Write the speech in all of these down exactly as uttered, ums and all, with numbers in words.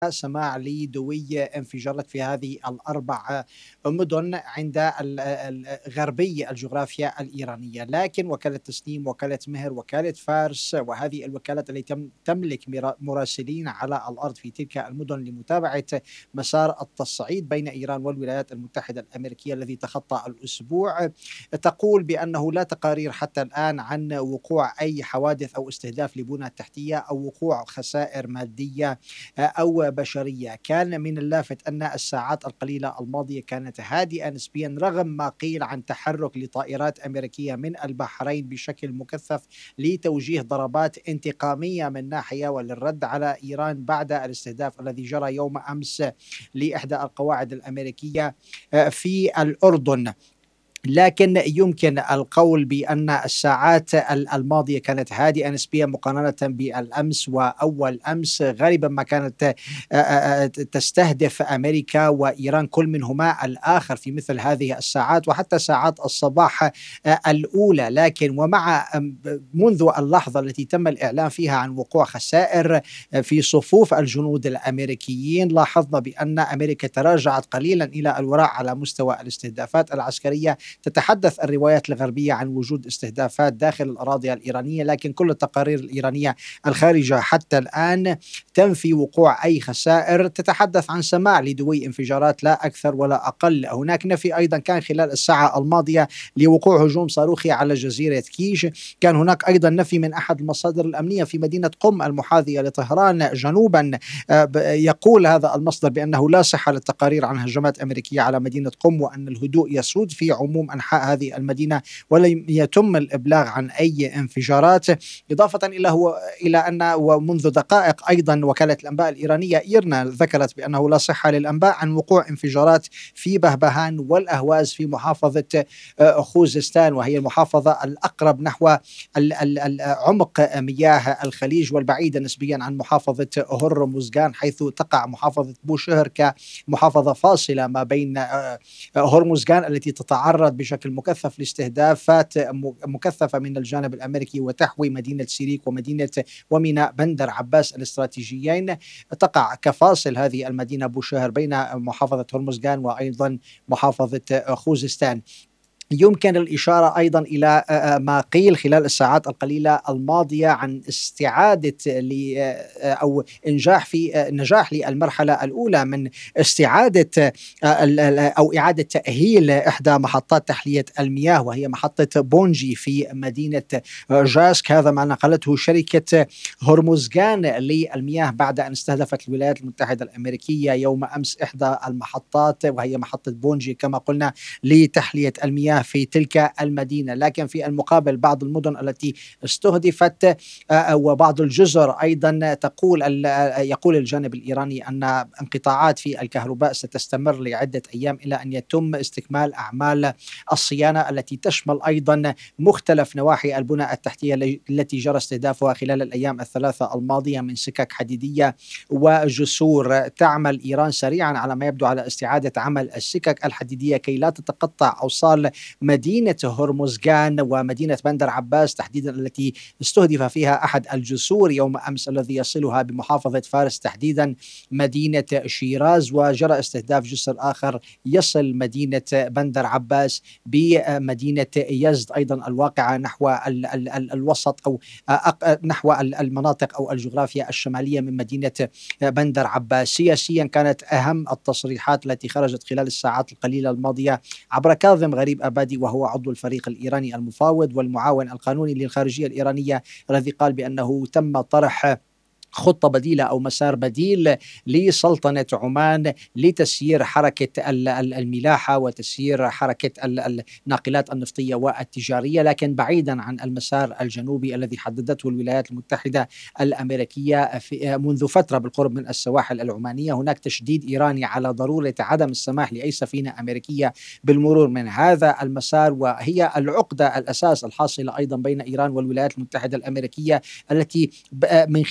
سماع لدوي انفجرت في هذه الأربع مدن عند ال- ال- غربي الجغرافيا الإيرانية. لكن وكالة تسنيم، وكالة مهر، وكالة فارس، وهذه الوكالات التي تم- تملك مرا- مراسلين على الأرض في تلك المدن لمتابعة مسار التصعيد بين إيران والولايات المتحدة الأمريكية الذي تخطى الأسبوع، تقول بأنه لا تقارير حتى الآن عن وقوع أي حوادث أو استهداف لبنى تحتية أو وقوع خسائر مادية أو بشرية. كان من اللافت أن الساعات القليلة الماضية كانت هادئة نسبيا رغم ما قيل عن تحرك لطائرات أمريكية من البحرين بشكل مكثف لتوجيه ضربات انتقامية من ناحية وللرد على إيران بعد الاستهداف الذي جرى يوم أمس لإحدى القواعد الأمريكية في الأردن. لكن يمكن القول بأن الساعات الماضية كانت هادئة نسبيا مقارنة بالأمس وأول أمس. غالبا ما كانت تستهدف أمريكا وإيران كل منهما الآخر في مثل هذه الساعات وحتى ساعات الصباح الأولى. لكن ومع منذ اللحظة التي تم الإعلان فيها عن وقوع خسائر في صفوف الجنود الأمريكيين، لاحظنا بأن أمريكا تراجعت قليلا إلى الوراء على مستوى الاستهدافات العسكرية. تتحدث الروايات الغربية عن وجود استهدافات داخل الأراضي الإيرانية، لكن كل التقارير الإيرانية الخارجة حتى الآن تنفي وقوع أي خسائر. تتحدث عن سماع لدوي انفجارات لا أكثر ولا أقل. هناك نفي أيضا كان خلال الساعة الماضية لوقوع هجوم صاروخي على جزيرة كيش. كان هناك أيضا نفي من أحد المصادر الأمنية في مدينة قم المحاذية لطهران جنوبا، يقول هذا المصدر بأنه لا صحة للتقارير عن هجمات أمريكية على مدينة قم وأن الهدوء يسود في عموم أنحاء هذه المدينة ولم يتم الإبلاغ عن أي انفجارات. إضافة إلى هو إلى أن ومنذ دقائق أيضا وكالة الأنباء الإيرانية إيرنا ذكرت بأنه لا صحة للأنباء عن وقوع انفجارات في بهبهان والأهواز في محافظة خوزستان، وهي المحافظة الأقرب نحو عمق مياه الخليج والبعيدة نسبيا عن محافظة هرمزغان، حيث تقع محافظة بوشهر كمحافظة فاصلة ما بين هرمزغان التي تتعرض بشكل مكثف لاستهدافات مكثفة من الجانب الأمريكي وتحوي مدينة سيريك ومدينة وميناء بندر عباس الاستراتيجيين. تقع كفاصل هذه المدينة بوشهر بين محافظة هرمزغان وأيضا محافظة خوزستان. يمكن الإشارة أيضا إلى ما قيل خلال الساعات القليلة الماضية عن استعادة أو إنجاح في نجاح للمرحلة الأولى من استعادة أو إعادة تأهيل إحدى محطات تحلية المياه وهي محطة بونجي في مدينة جاسك. هذا ما نقلته شركة هرمزغان للمياه بعد أن استهدفت الولايات المتحدة الأمريكية يوم أمس إحدى المحطات وهي محطة بونجي كما قلنا لتحلية المياه في تلك المدينة. لكن في المقابل بعض المدن التي استهدفت وبعض الجزر أيضا تقول يقول الجانب الإيراني أن انقطاعات في الكهرباء ستستمر لعدة أيام إلى أن يتم استكمال أعمال الصيانة التي تشمل أيضا مختلف نواحي البنى التحتية التي جرى استهدافها خلال الأيام الثلاثة الماضية من سكك حديدية وجسور. تعمل إيران سريعا على ما يبدو على استعادة عمل السكك الحديدية كي لا تتقطع أوصال مدينة هرمزغان ومدينة بندر عباس تحديدا التي استهدف فيها أحد الجسور يوم أمس الذي يصلها بمحافظة فارس تحديدا مدينة شيراز، وجرى استهداف جسر آخر يصل مدينة بندر عباس بمدينة يزد أيضا الواقعة نحو ال ال ال الوسط أو نحو المناطق أو الجغرافيا الشمالية من مدينة بندر عباس. سياسيا كانت أهم التصريحات التي خرجت خلال الساعات القليلة الماضية عبر كاظم غريب أبادي وهو عضو الفريق الإيراني المفاوض والمعاون القانوني للخارجية الإيرانية، الذي قال بأنه تم طرح خطة بديلة أو مسار بديل لسلطنة عمان لتسيير حركة الملاحة وتسيير حركة الناقلات النفطية والتجارية، لكن بعيدا عن المسار الجنوبي الذي حددته الولايات المتحدة الأمريكية في منذ فترة بالقرب من السواحل العمانية. هناك تشديد إيراني على ضرورة عدم السماح لأي سفينة أمريكية بالمرور من هذا المسار، وهي العقدة الأساس الحاصلة أيضا بين إيران والولايات المتحدة الأمريكية التي من خلالها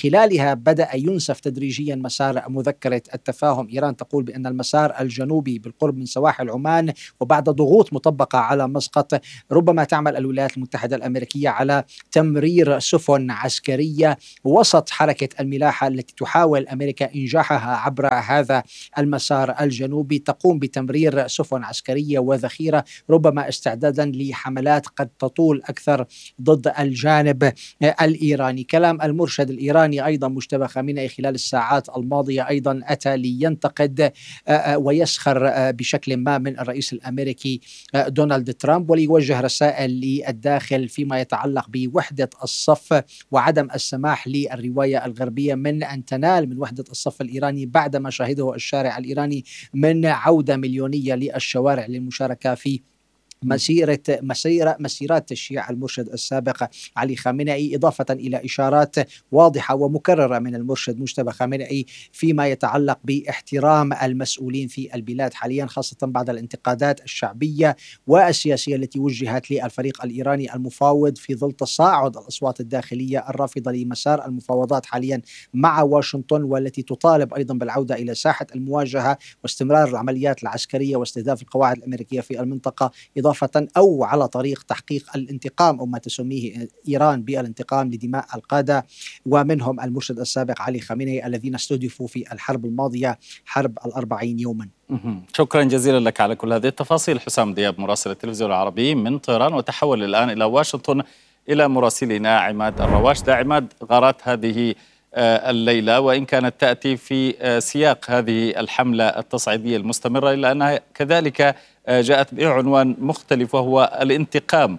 بدأ ينسف تدريجيا مسار مذكرة التفاهم. إيران تقول بأن المسار الجنوبي بالقرب من سواحل عمان، وبعد ضغوط مطبقة على مسقط ربما تعمل الولايات المتحدة الأمريكية على تمرير سفن عسكرية وسط حركة الملاحة التي تحاول أمريكا إنجاحها عبر هذا المسار الجنوبي. تقوم بتمرير سفن عسكرية وذخيرة ربما استعدادا لحملات قد تطول أكثر ضد الجانب الإيراني. كلام المرشد الإيراني أيضا مجتبى خامنئي خلال الساعات الماضية أيضا أتى لينتقد ويسخر بشكل ما من الرئيس الأمريكي دونالد ترامب، وليوجه رسائل للداخل فيما يتعلق بوحدة الصف وعدم السماح للرواية الغربية من أن تنال من وحدة الصف الإيراني بعد ما شاهده الشارع الإيراني من عودة مليونية للشوارع للمشاركة في مسيرة مسيرة مسيرات تشييع المرشد السابق علي خامنئي، إضافة إلى إشارات واضحة ومكررة من المرشد مجتبى خامنئي فيما يتعلق باحترام المسؤولين في البلاد حاليا، خاصة بعد الانتقادات الشعبية والسياسية التي وجهت للفريق الإيراني المفاوض في ظل تصاعد الأصوات الداخلية الرافضة لمسار المفاوضات حاليا مع واشنطن، والتي تطالب أيضا بالعودة إلى ساحة المواجهة واستمرار العمليات العسكرية واستهداف القواعد الأمريكية في المنطقة، إضافة أو على طريق تحقيق الانتقام أو ما تسميه إيران بالانتقام لدماء القادة ومنهم المرشد السابق علي خامنئي الذين استهدفوا في الحرب الماضية حرب الأربعين يوما. شكرا جزيلا لك على كل هذه التفاصيل. حسام دياب مراسل التلفزيون العربي من طهران. وتحول الآن إلى واشنطن إلى مراسلنا عماد الرواش. عماد، غارات هذه الليلة وإن كانت تأتي في سياق هذه الحملة التصعيدية المستمرة، إلا أنها كذلك جاءت بعنوان مختلف وهو الانتقام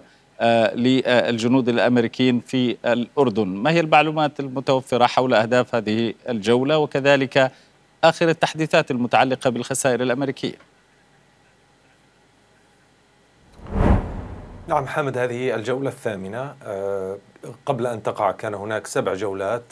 للجنود الأمريكيين في الأردن. ما هي المعلومات المتوفرة حول أهداف هذه الجولة وكذلك آخر التحديثات المتعلقة بالخسائر الأمريكية؟ نعم حامد، هذه الجولة الثامنة. قبل أن تقع كان هناك سبع جولات.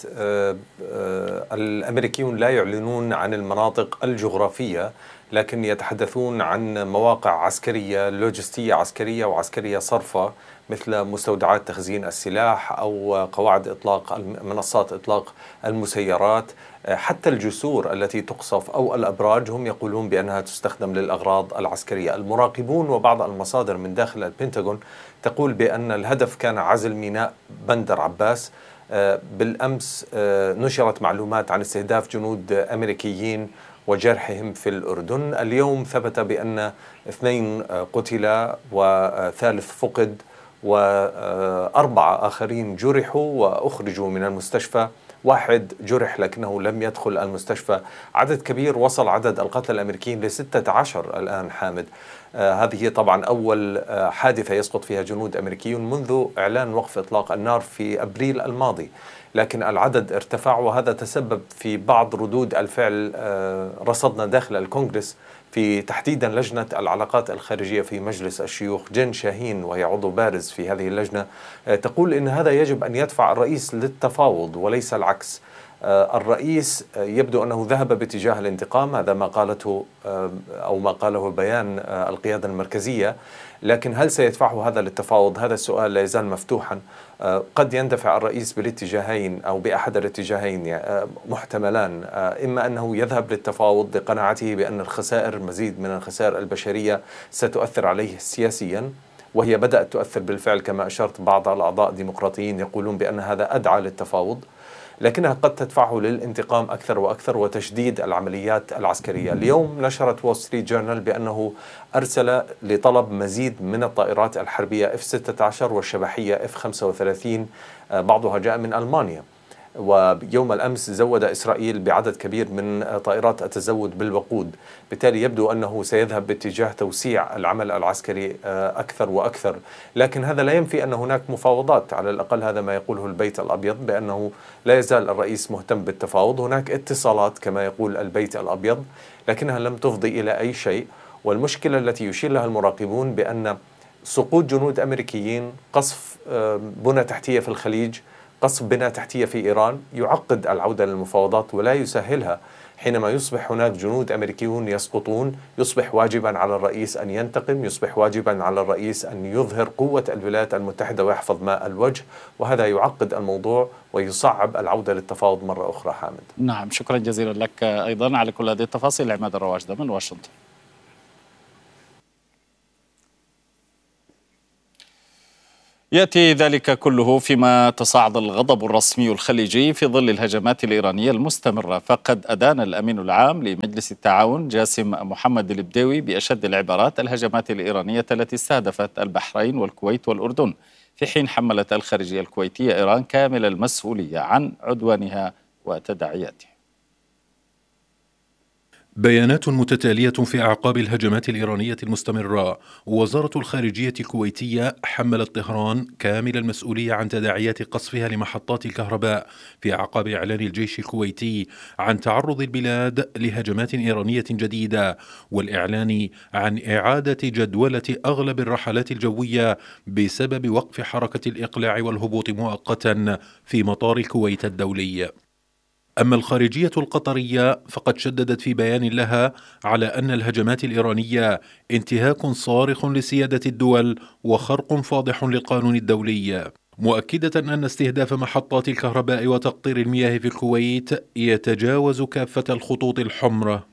الأمريكيون لا يعلنون عن المناطق الجغرافية، لكن يتحدثون عن مواقع عسكرية لوجستية عسكرية وعسكرية صرفة، مثل مستودعات تخزين السلاح أو قواعد إطلاق منصات إطلاق المسيرات، حتى الجسور التي تقصف أو الأبراج هم يقولون بأنها تستخدم للأغراض العسكرية. المراقبون وبعض المصادر من داخل البنتاغون تقول بأن الهدف كان عزل ميناء بندر عباس. بالأمس نشرت معلومات عن استهداف جنود أمريكيين وجرحهم في الأردن. اليوم ثبت بأن اثنين قتلا وثالث فقد وأربعة آخرين جرحوا وأخرجوا من المستشفى. واحد جرح لكنه لم يدخل المستشفى. عدد كبير، وصل عدد القتلى الأمريكيين لستة عشر الآن حامد. آه هذه طبعا أول آه حادثة يسقط فيها جنود أمريكيون منذ إعلان وقف إطلاق النار في أبريل الماضي، لكن العدد ارتفع وهذا تسبب في بعض ردود الفعل. آه رصدنا داخل الكونغرس في تحديدا لجنة العلاقات الخارجية في مجلس الشيوخ جين شاهين، وهي عضو بارز في هذه اللجنة، تقول إن هذا يجب أن يدفع الرئيس للتفاوض وليس العكس. الرئيس يبدو أنه ذهب باتجاه الانتقام، هذا ما قالته أو ما قاله بيان القيادة المركزية، لكن هل سيدفعه هذا للتفاوض؟ هذا السؤال لا يزال مفتوحا. قد يندفع الرئيس بالاتجاهين أو بأحد الاتجاهين محتملان، إما أنه يذهب للتفاوض بقناعته بأن الخسائر، مزيد من الخسائر البشرية ستؤثر عليه سياسيا، وهي بدأت تؤثر بالفعل كما أشرت. بعض الأعضاء الديمقراطيين يقولون بأن هذا أدعى للتفاوض، لكنها قد تدفعه للانتقام أكثر وأكثر وتشديد العمليات العسكرية. اليوم نشرت وول ستريت جورنال بأنه أرسل لطلب مزيد من الطائرات الحربية إف ستة عشر والشبحية إف خمسة وثلاثين، بعضها جاء من ألمانيا. ويوم الأمس زود إسرائيل بعدد كبير من طائرات التزود بالوقود، بالتالي يبدو أنه سيذهب باتجاه توسيع العمل العسكري أكثر وأكثر. لكن هذا لا ينفي أن هناك مفاوضات، على الأقل هذا ما يقوله البيت الأبيض، بأنه لا يزال الرئيس مهتم بالتفاوض. هناك اتصالات كما يقول البيت الأبيض، لكنها لم تفضي إلى أي شيء. والمشكلة التي يشير لها المراقبون بأن سقوط جنود أمريكيين، قصف بنى تحتية في الخليج، قصف بنى تحتية في إيران، يعقد العودة للمفاوضات ولا يسهلها، حينما يصبح هناك جنود أمريكيون يسقطون يصبح واجبا على الرئيس أن ينتقم، يصبح واجبا على الرئيس أن يظهر قوة الولايات المتحدة ويحفظ ماء الوجه، وهذا يعقد الموضوع ويصعب العودة للتفاوض مرة أخرى. حامد. نعم، شكرا جزيلا لك أيضا على كل هذه التفاصيل. عماد الرواشدة من واشنطن. يأتي ذلك كله فيما تصاعد الغضب الرسمي الخليجي في ظل الهجمات الإيرانية المستمرة، فقد أدان الأمين العام لمجلس التعاون جاسم محمد البديوي بأشد العبارات الهجمات الإيرانية التي استهدفت البحرين والكويت والأردن، في حين حملت الخارجية الكويتية إيران كامل المسؤولية عن عدوانها وتداعياته. بيانات متتالية في أعقاب الهجمات الإيرانية المستمرة. وزارة الخارجية الكويتية حملت طهران كامل المسؤولية عن تداعيات قصفها لمحطات الكهرباء في أعقاب إعلان الجيش الكويتي عن تعرض البلاد لهجمات إيرانية جديدة، والإعلان عن إعادة جدولة أغلب الرحلات الجوية بسبب وقف حركة الإقلاع والهبوط مؤقتا في مطار الكويت الدولي. أما الخارجية القطرية فقد شددت في بيان لها على أن الهجمات الإيرانية انتهاك صارخ لسيادة الدول وخرق فاضح للقانون الدولي، مؤكدة أن استهداف محطات الكهرباء وتقطير المياه في الكويت يتجاوز كافة الخطوط الحمراء.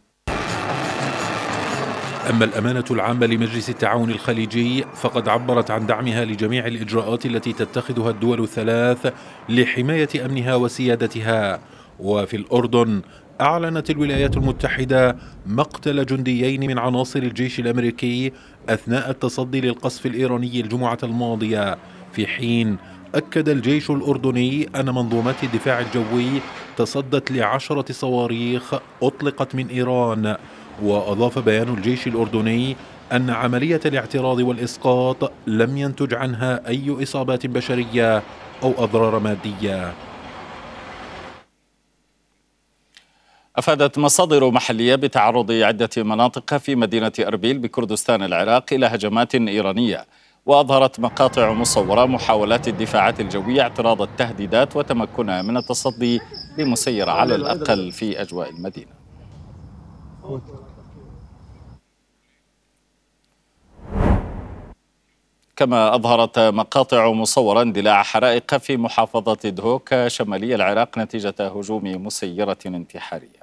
أما الأمانة العامة لمجلس التعاون الخليجي فقد عبرت عن دعمها لجميع الإجراءات التي تتخذها الدول الثلاث لحماية أمنها وسيادتها. وفي الأردن أعلنت الولايات المتحدة مقتل جنديين من عناصر الجيش الأمريكي أثناء التصدي للقصف الإيراني الجمعة الماضية، في حين أكد الجيش الأردني أن منظومات الدفاع الجوي تصدت لعشرة صواريخ أطلقت من إيران. وأضاف بيان الجيش الأردني أن عملية الاعتراض والإسقاط لم ينتج عنها أي إصابات بشرية أو أضرار مادية. أفادت مصادر محلية بتعرض عدة مناطق في مدينة أربيل بكردستان العراق إلى هجمات إيرانية، وأظهرت مقاطع مصورة محاولات الدفاعات الجوية اعتراض التهديدات وتمكنها من التصدي لمسيرة على الأقل في أجواء المدينة. كما أظهرت مقاطع مصورة اندلاع حرائق في محافظة دهوك شمالي العراق نتيجة هجوم مسيرة انتحارية.